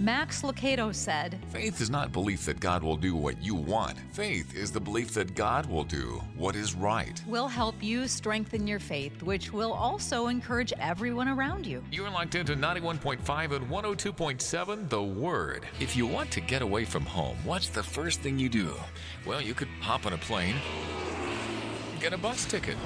Max Lucado said, Faith is not belief that God will do what you want. Faith is the belief that God will do what is right. We'll help you strengthen your faith, which will also encourage everyone around you. You're locked into 91.5 and 102.7 The Word. If you want to get away from home, what's the first thing you do? Well, you could hop on a plane, get a bus ticket,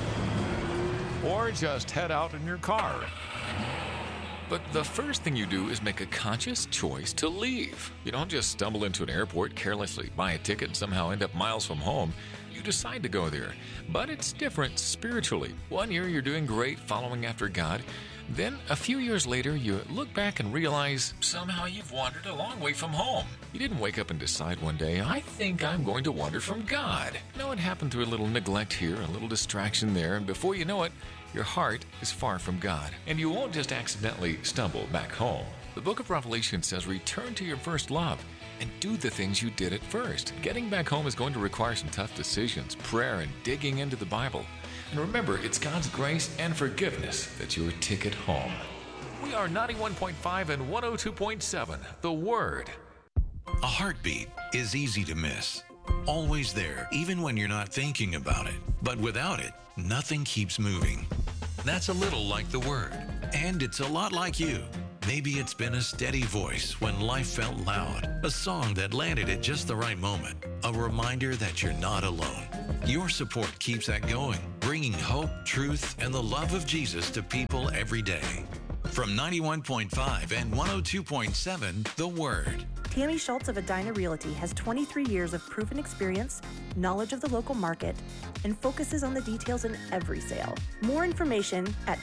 or just head out in your car. But the first thing you do is make a conscious choice to leave. You don't just stumble into an airport, carelessly buy a ticket, and somehow end up miles from home. You decide to go there. But it's different spiritually. 1 year you're doing great, following after God. Then, a few years later, you look back and realize somehow you've wandered a long way from home. You didn't wake up and decide one day, I think I'm going to wander from God. No, it happened through a little neglect here, a little distraction there, and before you know it, your heart is far from God. And you won't just accidentally stumble back home. The book of Revelation says, return to your first love and do the things you did at first. Getting back home is going to require some tough decisions, prayer, and digging into the Bible. And remember, it's God's grace and forgiveness that's your ticket home. We are 91.5 and 102.7, The Word. A heartbeat is easy to miss. Always there, even when you're not thinking about it. But without it, nothing keeps moving. That's a little like the Word. And it's a lot like you. Maybe it's been a steady voice when life felt loud, a song that landed at just the right moment, a reminder that you're not alone. Your support keeps that going, bringing hope, truth, and the love of Jesus to people every day. From 91.5 and 102.7, The Word. Tammy Schultz of Edina Realty has 23 years of proven experience, knowledge of the local market, and focuses on the details in every sale. More information at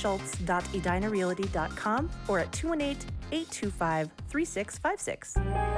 tammyschultz.edinarealty.com or at 218-825-3656.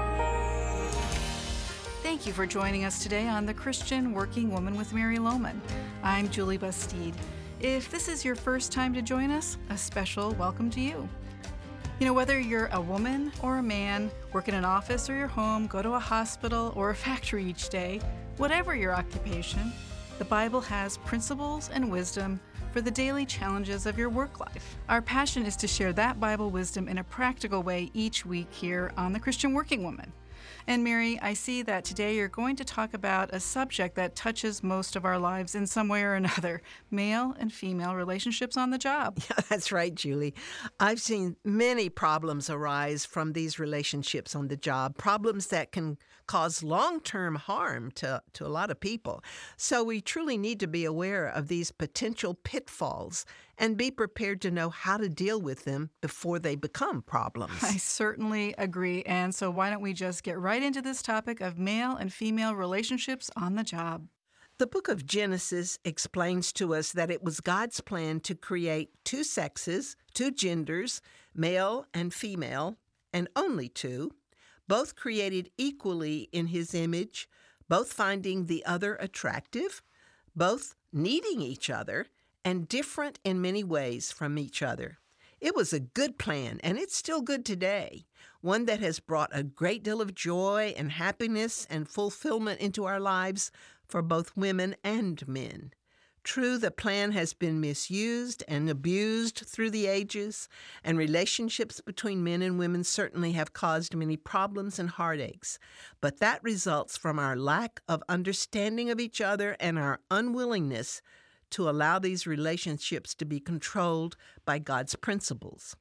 Thank you for joining us today on The Christian Working Woman with Mary Lohman. I'm Julie Bastide. If this is your first time to join us, a special welcome to you. You know, whether you're a woman or a man, work in an office or your home, go to a hospital or a factory each day, whatever your occupation, the Bible has principles and wisdom for the daily challenges of your work life. Our passion is to share that Bible wisdom in a practical way each week here on The Christian Working Woman. And Mary, I see that today you're going to talk about a subject that touches most of our lives in some way or another, male and female relationships on the job. Yeah, that's right, Julie. I've seen many problems arise from these relationships on the job, problems that can cause long-term harm to a lot of people. So we truly need to be aware of these potential pitfalls and be prepared to know how to deal with them before they become problems. I certainly agree. And so why don't we just get right into this topic of male and female relationships on the job? The book of Genesis explains to us that it was God's plan to create two sexes, two genders, male and female, and only two, both created equally in His image, both finding the other attractive, both needing each other, and different in many ways from each other. It was a good plan, and it's still good today, one that has brought a great deal of joy and happiness and fulfillment into our lives for both women and men. True, the plan has been misused and abused through the ages, and relationships between men and women certainly have caused many problems and heartaches. But that results from our lack of understanding of each other and our unwillingness to allow these relationships to be controlled by God's principles.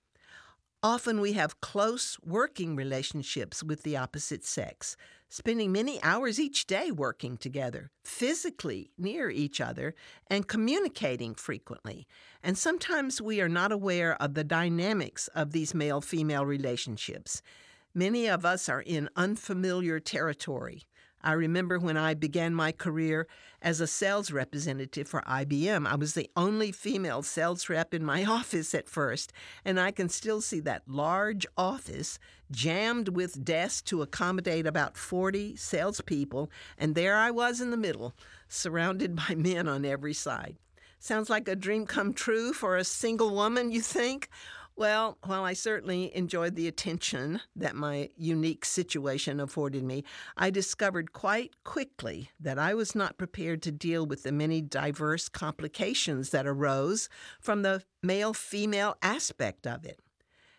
Often we have close working relationships with the opposite sex, spending many hours each day working together, physically near each other, and communicating frequently. And sometimes we are not aware of the dynamics of these male-female relationships. Many of us are in unfamiliar territory. I remember when I began my career as a sales representative for IBM. I was the only female sales rep in my office at first, and I can still see that large office jammed with desks to accommodate about 40 salespeople, and there I was in the middle, surrounded by men on every side. Sounds like a dream come true for a single woman, you think? Well, while I certainly enjoyed the attention that my unique situation afforded me, I discovered quite quickly that I was not prepared to deal with the many diverse complications that arose from the male-female aspect of it.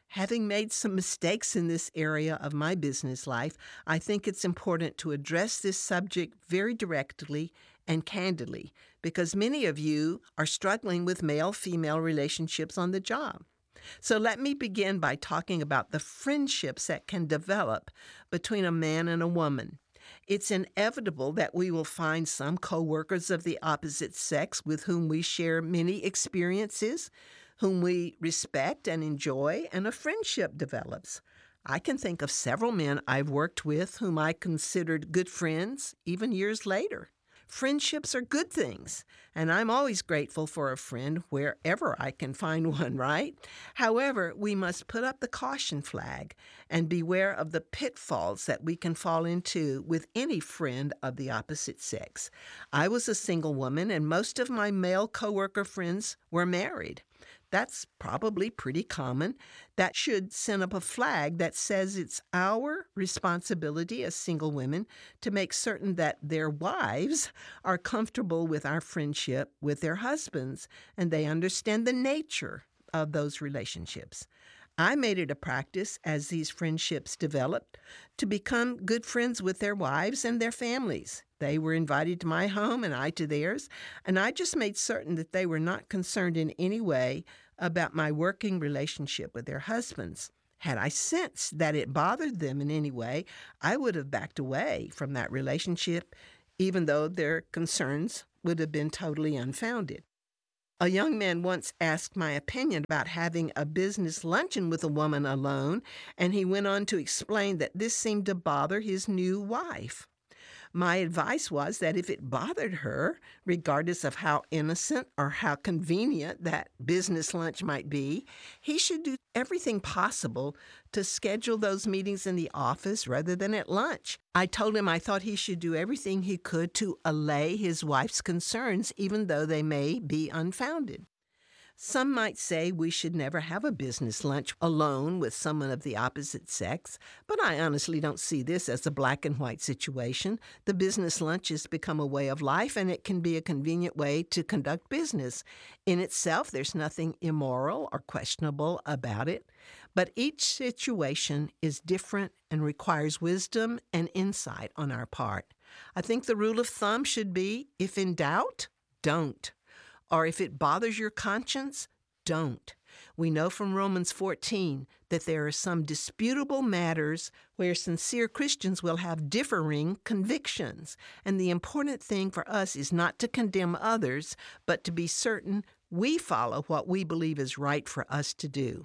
Having made some mistakes in this area of my business life, I think it's important to address this subject very directly and candidly because many of you are struggling with male-female relationships on the job. So let me begin by talking about the friendships that can develop between a man and a woman. It's inevitable that we will find some coworkers of the opposite sex with whom we share many experiences, whom we respect and enjoy, and a friendship develops. I can think of several men I've worked with whom I considered good friends, even years later. Friendships are good things, and I'm always grateful for a friend wherever I can find one, right? However, we must put up the caution flag and beware of the pitfalls that we can fall into with any friend of the opposite sex. I was a single woman, and most of my male coworker friends were married. That's probably pretty common. That should send up a flag that says it's our responsibility as single women to make certain that their wives are comfortable with our friendship with their husbands and they understand the nature of those relationships. I made it a practice as these friendships developed to become good friends with their wives and their families. They were invited to my home and I to theirs, and I just made certain that they were not concerned in any way about my working relationship with their husbands. Had I sensed that it bothered them in any way, I would have backed away from that relationship, even though their concerns would have been totally unfounded. A young man once asked my opinion about having a business luncheon with a woman alone, and he went on to explain that this seemed to bother his new wife. My advice was that if it bothered her, regardless of how innocent or how convenient that business lunch might be, he should do everything possible to schedule those meetings in the office rather than at lunch. I told him I thought he should do everything he could to allay his wife's concerns, even though they may be unfounded. Some might say we should never have a business lunch alone with someone of the opposite sex, but I honestly don't see this as a black and white situation. The business lunch has become a way of life, and it can be a convenient way to conduct business. In itself, there's nothing immoral or questionable about it, but each situation is different and requires wisdom and insight on our part. I think the rule of thumb should be, if in doubt, don't. Or if it bothers your conscience, don't. We know from Romans 14 that there are some disputable matters where sincere Christians will have differing convictions. And the important thing for us is not to condemn others, but to be certain we follow what we believe is right for us to do.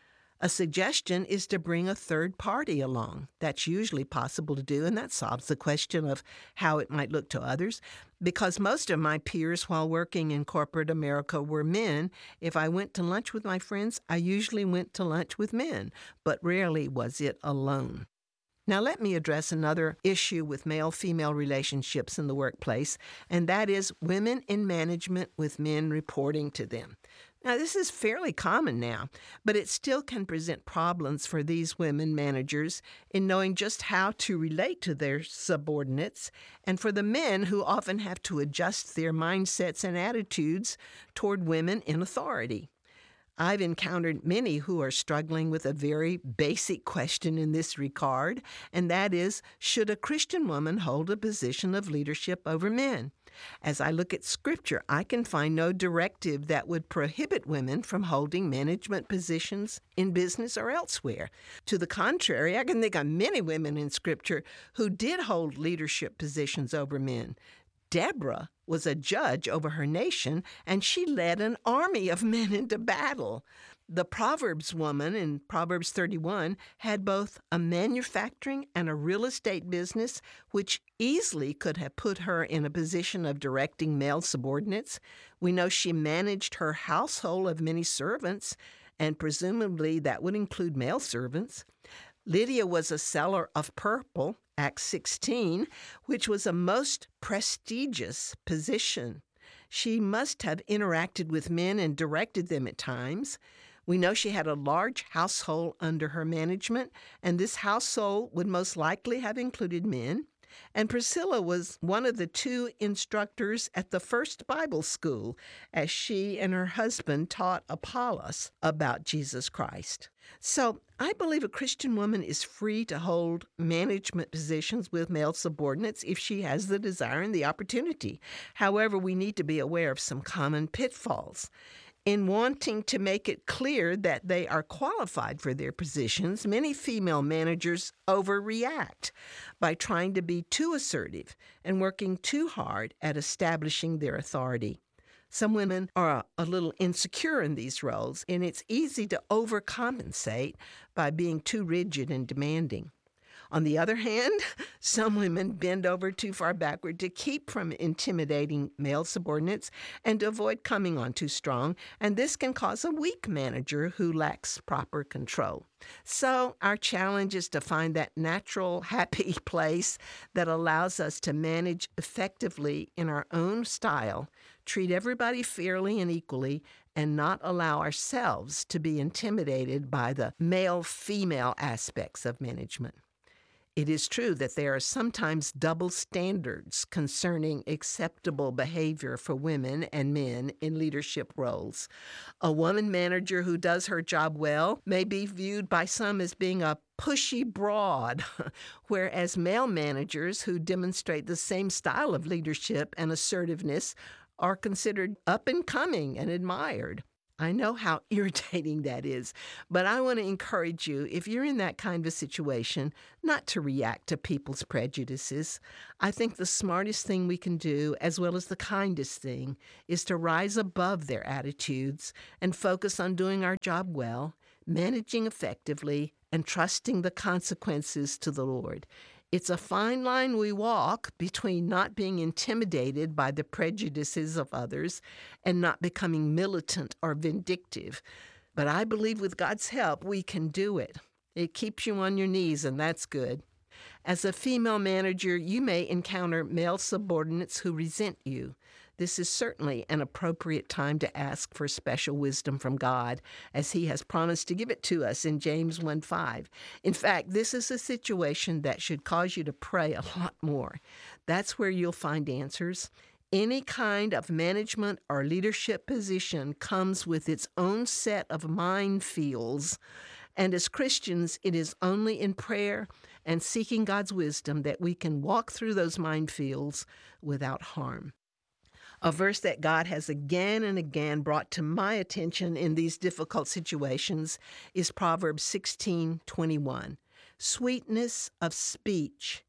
A suggestion is to bring a third party along. That's usually possible to do, and that solves the question of how it might look to others. Because most of my peers while working in corporate America were men, if I went to lunch with my friends, I usually went to lunch with men, but rarely was it alone. Now let me address another issue with male-female relationships in the workplace, and that is women in management with men reporting to them. Now, this is fairly common now, but it still can present problems for these women managers in knowing just how to relate to their subordinates, and for the men who often have to adjust their mindsets and attitudes toward women in authority. I've encountered many who are struggling with a very basic question in this regard, and that is, should a Christian woman hold a position of leadership over men? As I look at Scripture, I can find no directive that would prohibit women from holding management positions in business or elsewhere. To the contrary, I can think of many women in Scripture who did hold leadership positions over men. Deborah was a judge over her nation, and she led an army of men into battle. The Proverbs woman in Proverbs 31 had both a manufacturing and a real estate business, which easily could have put her in a position of directing male subordinates. We know she managed her household of many servants, and presumably that would include male servants. Lydia was a seller of purple, Acts 16, which was a most prestigious position. She must have interacted with men and directed them at times. We know she had a large household under her management, and this household would most likely have included men. And Priscilla was one of the 2 instructors at the first Bible school as she and her husband taught Apollos about Jesus Christ. So I believe a Christian woman is free to hold management positions with male subordinates if she has the desire and the opportunity. However, we need to be aware of some common pitfalls. In wanting to make it clear that they are qualified for their positions, many female managers overreact by trying to be too assertive and working too hard at establishing their authority. Some women are a little insecure in these roles, and it's easy to overcompensate by being too rigid and demanding. On the other hand, some women bend over too far backward to keep from intimidating male subordinates and to avoid coming on too strong, and this can cause a weak manager who lacks proper control. So our challenge is to find that natural, happy place that allows us to manage effectively in our own style, treat everybody fairly and equally, and not allow ourselves to be intimidated by the male-female aspects of management. It is true that there are sometimes double standards concerning acceptable behavior for women and men in leadership roles. A woman manager who does her job well may be viewed by some as being a pushy broad, whereas male managers who demonstrate the same style of leadership and assertiveness are considered up and coming and admired. I know how irritating that is, but I want to encourage you, if you're in that kind of situation, not to react to people's prejudices. I think the smartest thing we can do, as well as the kindest thing, is to rise above their attitudes and focus on doing our job well, managing effectively, and trusting the consequences to the Lord. It's a fine line we walk between not being intimidated by the prejudices of others and not becoming militant or vindictive. But I believe with God's help, we can do it. It keeps you on your knees, and that's good. As a female manager, you may encounter male subordinates who resent you. This is certainly an appropriate time to ask for special wisdom from God, as He has promised to give it to us in James 1:5. In fact, this is a situation that should cause you to pray a lot more. That's where you'll find answers. Any kind of management or leadership position comes with its own set of minefields, and as Christians, it is only in prayer and seeking God's wisdom that we can walk through those minefields without harm. A verse that God has again and again brought to my attention in these difficult situations is Proverbs 16:21. Sweetness of speech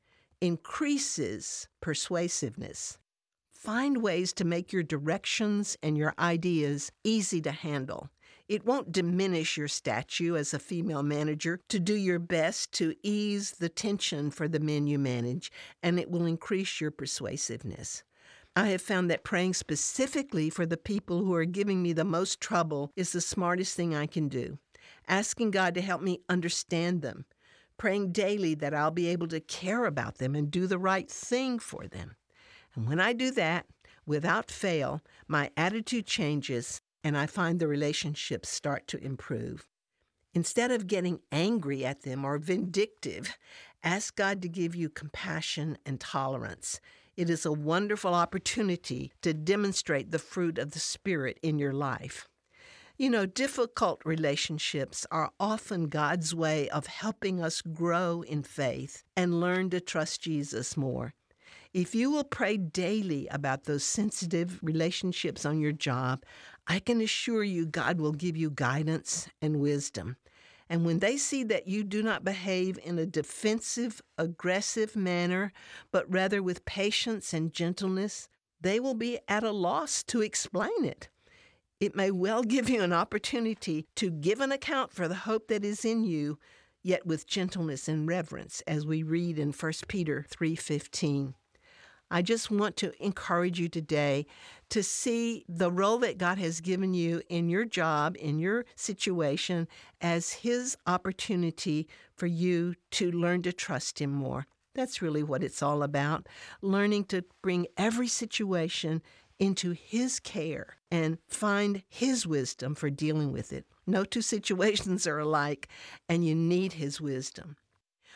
increases persuasiveness. Find ways to make your directions and your ideas easy to handle. It won't diminish your stature as a female manager to do your best to ease the tension for the men you manage, and it will increase your persuasiveness. I have found that praying specifically for the people who are giving me the most trouble is the smartest thing I can do. Asking God to help me understand them. Praying daily that I'll be able to care about them and do the right thing for them. And when I do that, without fail, my attitude changes and I find the relationships start to improve. Instead of getting angry at them or vindictive, ask God to give you compassion and tolerance. It is a wonderful opportunity to demonstrate the fruit of the Spirit in your life. You know, difficult relationships are often God's way of helping us grow in faith and learn to trust Jesus more. If you will pray daily about those sensitive relationships on your job, I can assure you God will give you guidance and wisdom. And when they see that you do not behave in a defensive, aggressive manner, but rather with patience and gentleness, they will be at a loss to explain it. It may well give you an opportunity to give an account for the hope that is in you, yet with gentleness and reverence, as we read in 1 Peter 3:15. I just want to encourage you today to see the role that God has given you in your job, in your situation, as His opportunity for you to learn to trust Him more. That's really what it's all about, learning to bring every situation into His care and find His wisdom for dealing with it. No two situations are alike, and you need His wisdom.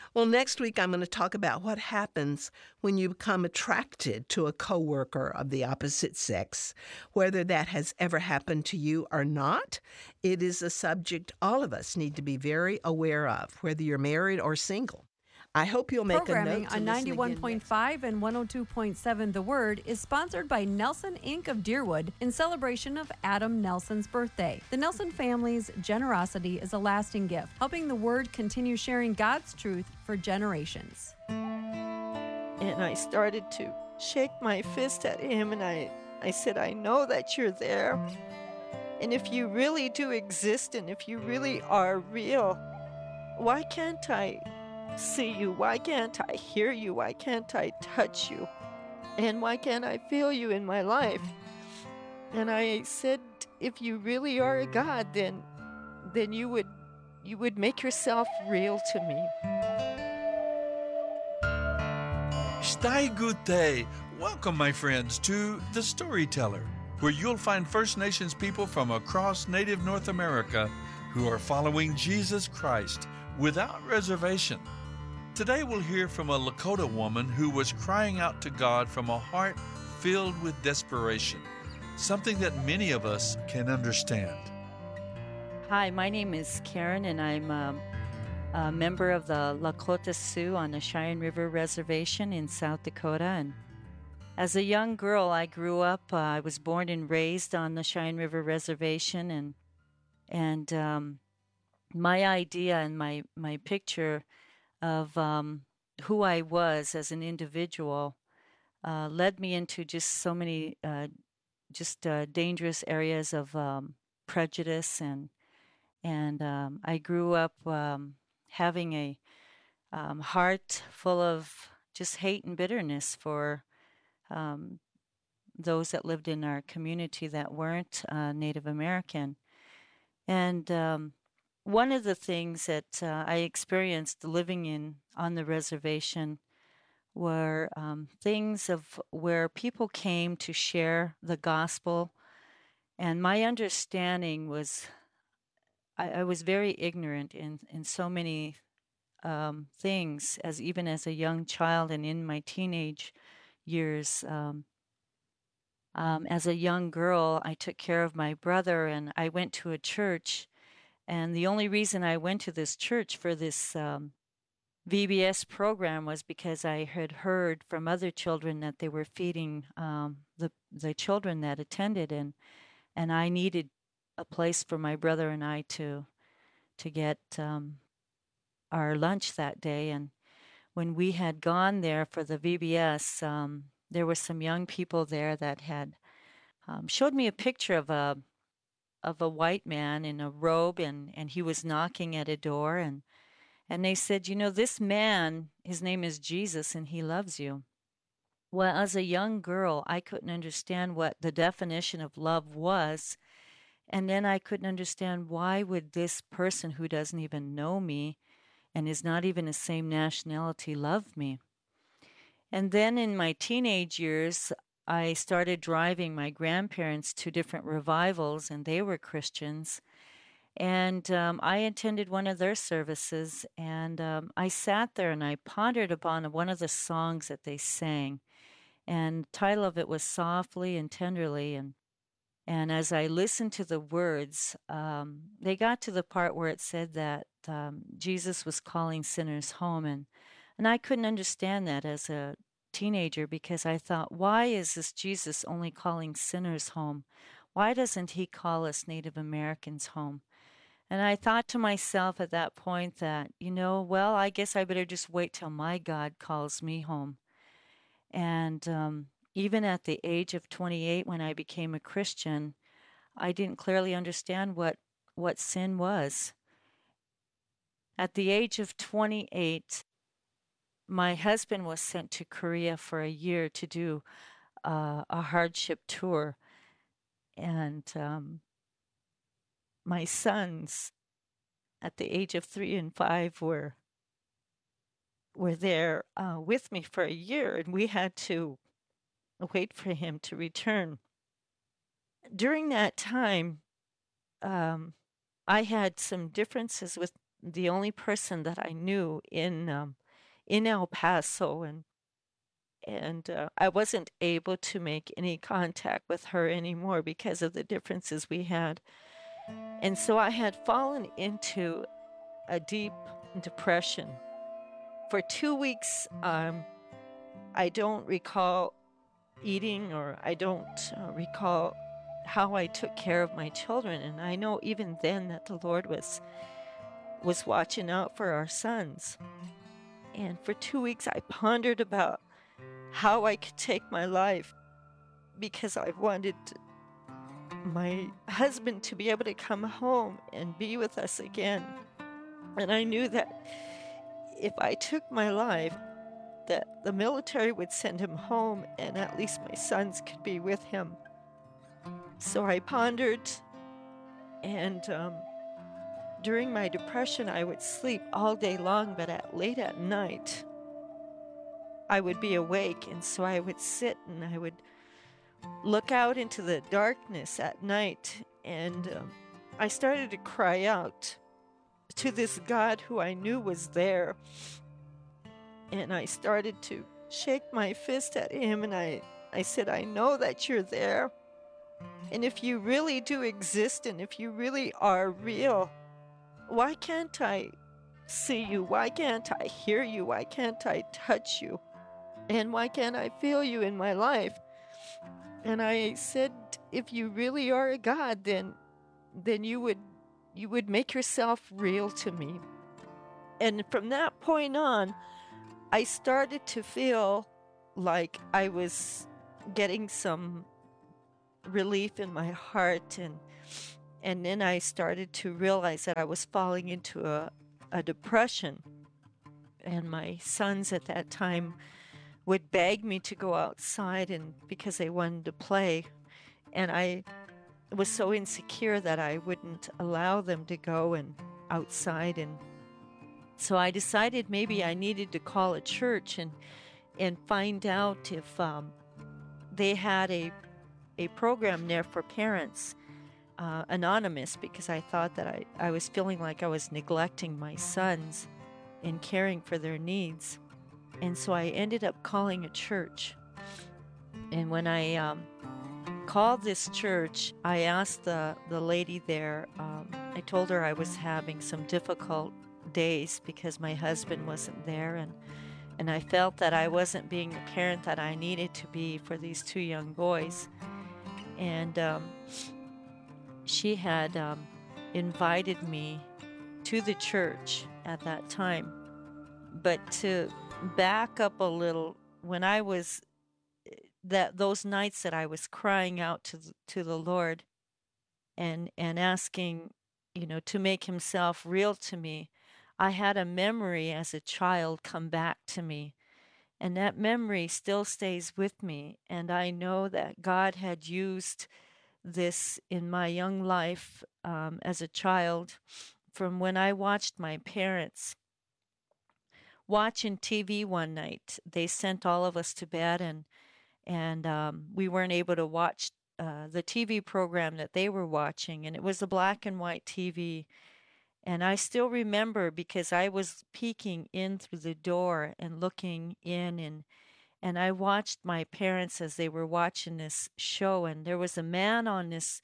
Well, next week I'm going to talk about what happens when you become attracted to a coworker of the opposite sex. Whether that has ever happened to you or not, it is a subject all of us need to be very aware of, whether you're married or single. I hope you'll make a Programming note to on listen again next 91.5 and 102.7 The Word is sponsored by Nelson Inc. of Deerwood in celebration of Adam Nelson's birthday. The Nelson family's generosity is a lasting gift, helping The Word continue sharing God's truth for generations. And I started to shake my fist at him, and I said, I know that you're there. And if you really do exist, and if you really are real, why can't I see you? Why can't I hear you? Why can't I touch you? And why can't I feel you in my life? And I said, if you really are a God, then you would make yourself real to me. Stai Gute. Welcome, my friends, to The Storyteller, where you'll find First Nations people from across Native North America who are following Jesus Christ without reservation. Today we'll hear from a Lakota woman who was crying out to God from a heart filled with desperation, something that many of us can understand. Hi, my name is Karen, and I'm a member of the Lakota Sioux on the Cheyenne River Reservation in South Dakota. And as a young girl, I grew up, I was born and raised on the Cheyenne River Reservation, and my idea and my picture of who I was as an individual led me into just so many dangerous areas of prejudice, and I grew up having a heart full of just hate and bitterness for those that lived in our community that weren't Native American. And one of the things that I experienced living on the reservation were things of where people came to share the gospel, and my understanding was I was very ignorant in so many things, even as a young child and in my teenage years. As a young girl, I took care of my brother, and I went to a church. And the only reason I went to this church for this VBS program was because I had heard from other children that they were feeding the children that attended, and I needed a place for my brother and I to get our lunch that day. And when we had gone there for the VBS, there were some young people there that had showed me a picture of a white man in a robe, and he was knocking at a door, and they said, this man, his name is Jesus, and he loves you. Well, as a young girl, I couldn't understand what the definition of love was, and then I couldn't understand why would this person who doesn't even know me and is not even the same nationality love me. And then in my teenage years, I started driving my grandparents to different revivals, and they were Christians. And I attended one of their services, and I sat there and I pondered upon one of the songs that they sang. And the title of it was Softly and Tenderly. And as I listened to the words, they got to the part where it said that Jesus was calling sinners home. And I couldn't understand that as a teenager, because I thought, why is this Jesus only calling sinners home? Why doesn't he call us Native Americans home? And I thought to myself at that point that, well, I guess I better just wait till my God calls me home. And even at the age of 28, when I became a Christian, I didn't clearly understand what sin was. At the age of 28, my husband was sent to Korea for a year to do a hardship tour. And my sons, at the age of 3 and 5, were there with me for a year, and we had to wait for him to return. During that time, I had some differences with the only person that I knew in El Paso, and I wasn't able to make any contact with her anymore because of the differences we had. And so I had fallen into a deep depression. For 2 weeks, I don't recall eating, or I don't recall how I took care of my children. And I know even then that the Lord was watching out for our sons. And for 2 weeks, I pondered about how I could take my life, because I wanted my husband to be able to come home and be with us again. And I knew that if I took my life, that the military would send him home and at least my sons could be with him. So I pondered, and during my depression, I would sleep all day long, but late at night, I would be awake, and so I would sit and I would look out into the darkness at night, and I started to cry out to this God who I knew was there. And I started to shake my fist at him, and I said, I know that you're there. And if you really do exist, and if you really are real, why can't I see you? Why can't I hear you? Why can't I touch you? And why can't I feel you in my life? And I said, if you really are a God, then you would make yourself real to me. And from that point on, I started to feel like I was getting some relief in my heart, and then I started to realize that I was falling into a depression. And my sons at that time would beg me to go outside, and because they wanted to play, and I was so insecure that I wouldn't allow them to go and outside. And so I decided maybe I needed to call a church and find out if they had a program there for parents, anonymous, because I thought that I was feeling like I was neglecting my sons in caring for their needs. And so I ended up calling a church. And when I called this church, I asked the lady there, I told her I was having some difficult days because my husband wasn't there, and I felt that I wasn't being the parent that I needed to be for these two young boys. And she had invited me to the church at that time. But to back up a little, when I was those nights that I was crying out to the Lord and asking, to make himself real to me, I had a memory as a child come back to me, and that memory still stays with me. And I know that God had used this in my young life as a child, from when I watched my parents watching TV one night. They sent all of us to bed, and we weren't able to watch the TV program that they were watching, and it was a black and white TV. And I still remember, because I was peeking in through the door and looking in, and I watched my parents as they were watching this show, and there was a man on this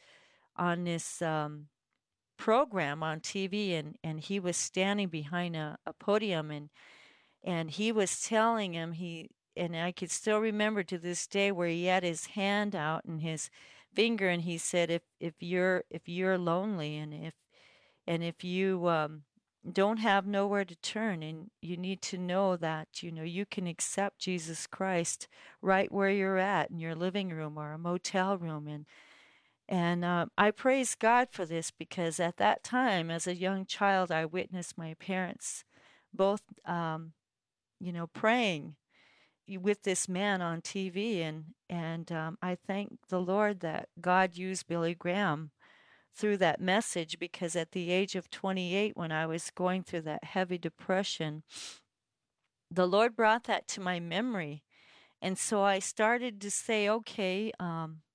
program on TV, and he was standing behind a podium, and he was telling him, and I could still remember to this day where he had his hand out and his finger, and he said, if you're lonely, and if you don't have nowhere to turn, and you need to know that you can accept Jesus Christ right where you're at, in your living room or a motel room. And I praise God for this, because at that time, as a young child, I witnessed my parents both praying with this man on TV, and I thank the Lord that God used Billy Graham through that message, because at the age of 28, when I was going through that heavy depression, the Lord brought that to my memory. And so I started to say, okay,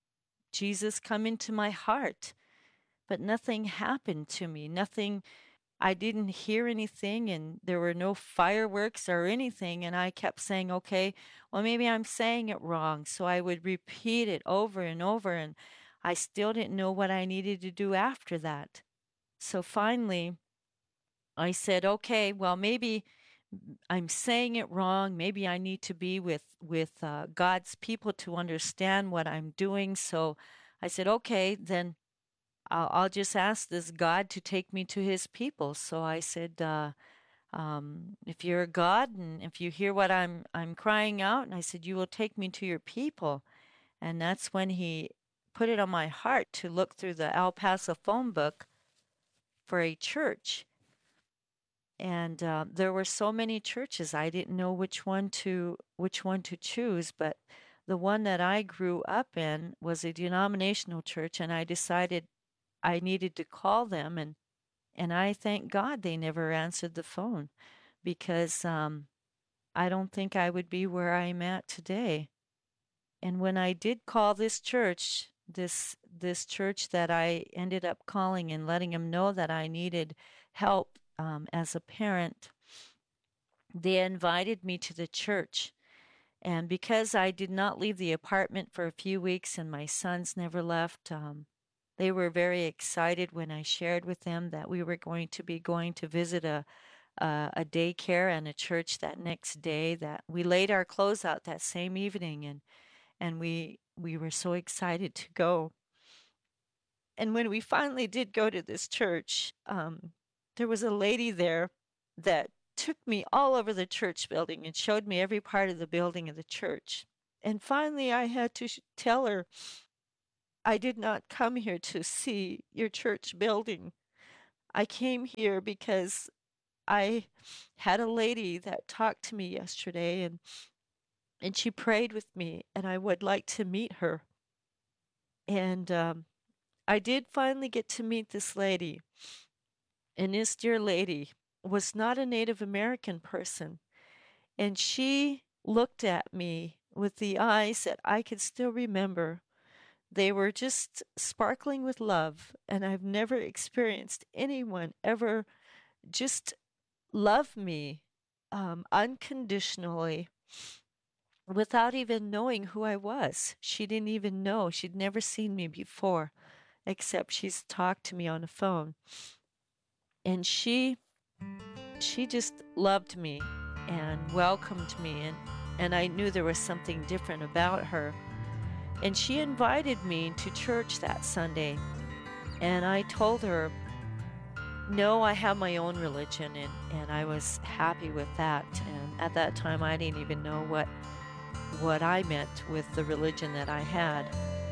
Jesus, come into my heart. But nothing happened to me. Nothing I didn't hear anything, and there were no fireworks or anything. And I kept saying, okay, well, maybe I'm saying it wrong. So I would repeat it over and over, and I still didn't know what I needed to do after that. So finally, I said, okay, well, maybe I'm saying it wrong. Maybe I need to be with God's people to understand what I'm doing. So I said, okay, then I'll just ask this God to take me to his people. So I said, if you're a God and if you hear what I'm crying out, and I said, you will take me to your people. And that's when he put it on my heart to look through the El Paso phone book for a church. And there were so many churches, I didn't know which one to choose, but the one that I grew up in was a denominational church, and I decided I needed to call them, and I thank God they never answered the phone, because I don't think I would be where I'm at today. And when I did call this church, this church that I ended up calling and letting them know that I needed help as a parent, they invited me to the church. And because I did not leave the apartment for a few weeks and my sons never left, they were very excited when I shared with them that we were going to visit a daycare and a church that next day. That we laid our clothes out that same evening, and we were so excited to go. And when we finally did go to this church, there was a lady there that took me all over the church building and showed me every part of the building of the church. And finally, I had to tell her, I did not come here to see your church building. I came here because I had a lady that talked to me yesterday, and she prayed with me, and I would like to meet her. And I did finally get to meet this lady. And this dear lady was not a Native American person. And she looked at me with the eyes that I could still remember. They were just sparkling with love. And I've never experienced anyone ever just love me unconditionally without even knowing who I was. She didn't even know. She'd never seen me before, except she's talked to me on the phone. And she just loved me and welcomed me, and I knew there was something different about her. And she invited me to church that Sunday, and I told her, no, I have my own religion, and I was happy with that. And at that time, I didn't even know what I meant with the religion that I had.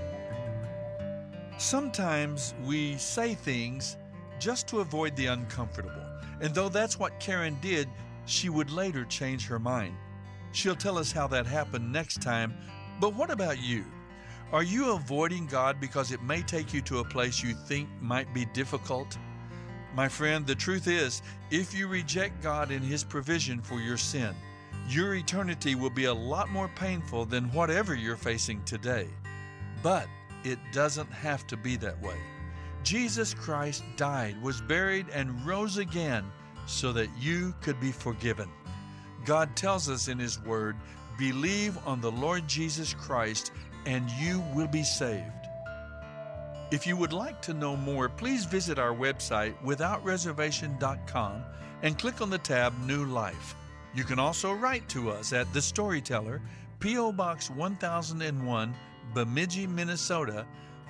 Sometimes we say things just to avoid the uncomfortable. And though that's what Karen did, she would later change her mind. She'll tell us how that happened next time. But what about you? Are you avoiding God because it may take you to a place you think might be difficult? My friend, the truth is, if you reject God and His provision for your sin, your eternity will be a lot more painful than whatever you're facing today. But it doesn't have to be that way. Jesus Christ died, was buried, and rose again so that you could be forgiven. God tells us in His Word, believe on the Lord Jesus Christ and you will be saved. If you would like to know more, please visit our website, withoutreservation.com, and click on the tab New Life. You can also write to us at The Storyteller, P.O. Box 1001, Bemidji, Minnesota,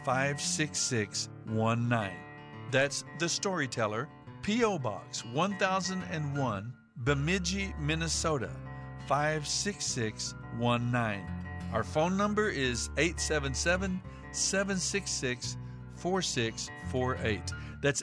56619. That's The Storyteller, P.O. Box 1001, Bemidji, Minnesota, 56619. Our phone number is 877-766-4648. That's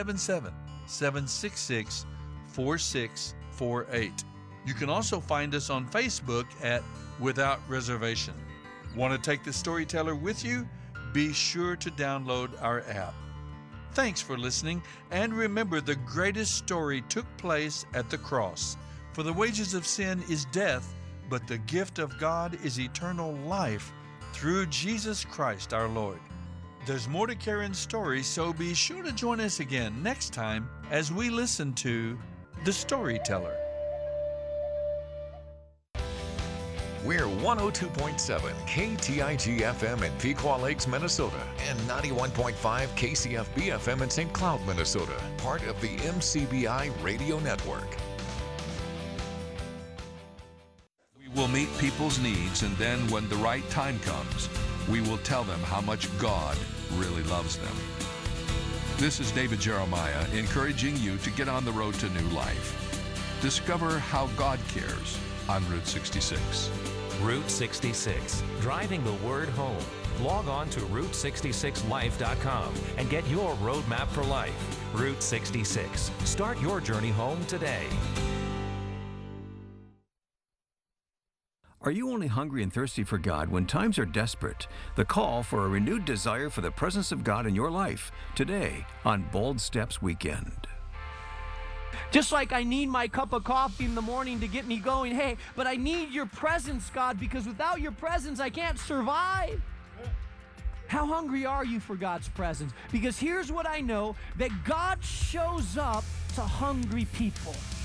877-766-4648. You can also find us on Facebook at Without Reservation. Want to take The Storyteller with you? Be sure to download our app. Thanks for listening, and remember, the greatest story took place at the cross. For the wages of sin is death, but the gift of God is eternal life through Jesus Christ our Lord. There's more to Karen's story, so be sure to join us again next time as we listen to The Storyteller. We're 102.7 KTIG FM in Pequot Lakes, Minnesota, and 91.5 KCFB FM in St. Cloud, Minnesota, part of the MCBI Radio Network. We will meet people's needs, and then when the right time comes, we will tell them how much God really loves them. This is David Jeremiah encouraging you to get on the road to new life. Discover how God cares on Route 66. Route 66, driving the word home. Log on to Route66Life.com and get your roadmap for life. Route 66. Start your journey home today. Are you only hungry and thirsty for God when times are desperate? The call for a renewed desire for the presence of God in your life today on Bold Steps Weekend. Just like I need my cup of coffee in the morning to get me going, hey, but I need your presence, God, because without your presence, I can't survive. How hungry are you for God's presence? Because here's what I know, that God shows up to hungry people.